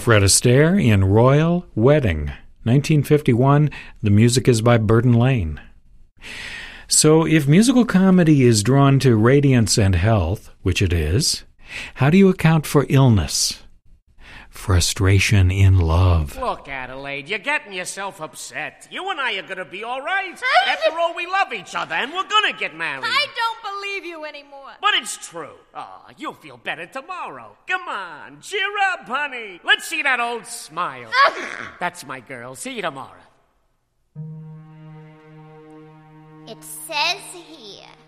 Fred Astaire in Royal Wedding, 1951. The music is by Burton Lane. So if musical comedy is drawn to radiance and health, which it is, how do you account for illness? Frustration in love. Look, Adelaide, you're getting yourself upset. You and I are going to be all right. After all, we love each other, and we're going to get married. I don't believe you anymore. But it's true. Oh, you'll feel better tomorrow. Come on, cheer up, honey. Let's see that old smile. That's my girl. See you tomorrow. It says here,